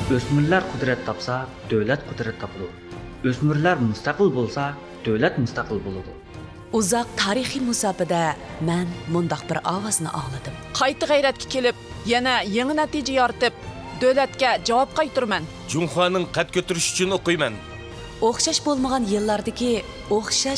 O'smirlar qudrat topsa, davlat qudrat topadi. O'smirlar mustaqil bo'lsa, davlat mustaqil bo'ladi. Uzoq tarixiy musofada men mundaq bir ovozni angladim. Qayta g'ayratga kelib, yana yangi natija yoritib, davlatga javob qaytarman. Junxoning qad ko'tarish uchun o'qiyman. O'xshash bo'lmagan yillardagi o'xshash